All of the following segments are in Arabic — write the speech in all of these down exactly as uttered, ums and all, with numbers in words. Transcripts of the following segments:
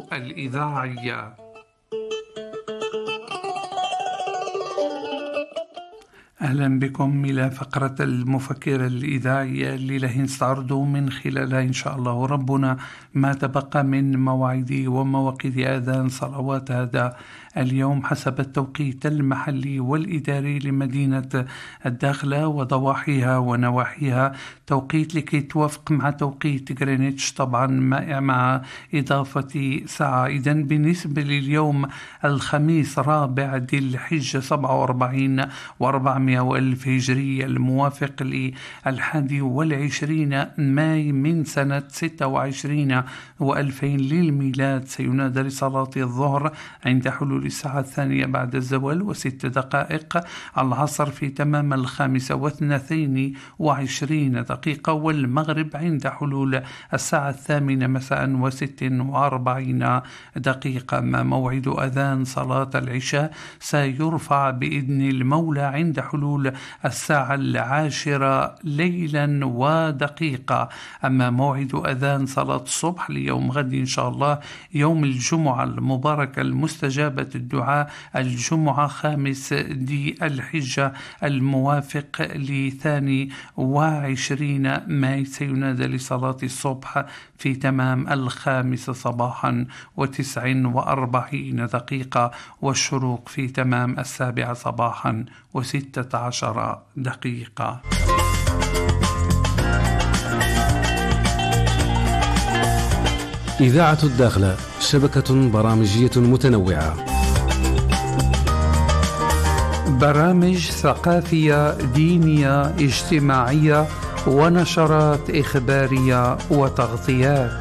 الإذاعية. أهلا بكم إلى فقرة المفكرة الإذاعية اللي رح نستعرضوا من خلالها إن شاء الله ربنا ما تبقى من مواعيد ومواقيت آذان صلوات هذا اليوم حسب التوقيت المحلي والإداري لمدينة الداخلة وضواحيها ونواحيها، توقيت لكي توافق مع توقيت غرينتش طبعا مع إضافة ساعة. إذن بالنسبة لليوم الخميس رابع ذي الحجة سبعة وأربعين وأربعمائة وألف هجرية الموافق للحادي والعشرين ماي من سنة ستة وعشرين وألفين للميلاد، سينادى لصلاة الظهر عند حلول الساعة الثانية بعد الزوال وست دقائق، العصر في تمام الخامسة واثنتين وعشرين دقيقة، والمغرب عند حلول الساعة الثامنة مساء وست وأربعين دقيقة. ما موعد أذان صلاة العشاء سيرفع بإذن المولى عند حلول الساعة العاشرة ليلا ودقيقة. أما موعد أذان صلاة الصبح ليوم غد إن شاء الله يوم الجمعة المباركة المستجابة الدعاء، الجمعة خامس دي الحجة الموافق لثاني وعشرين ماي، سينادى لصلاة الصبح في تمام الخامسة صباحا وتسع وأربعين دقيقة، والشروق في تمام السابعة صباحا وستة عشر دقيقة. إذاعة الداخلة شبكة برامجية متنوعة، برامج ثقافية دينية اجتماعية ونشرات إخبارية وتغطيات.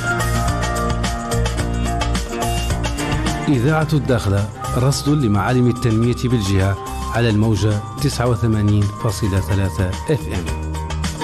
إذاعة الداخلة رصد لمعالم التنمية بالجهة على الموجة تسعة وثمانين فاصلة ثلاثة إف إم.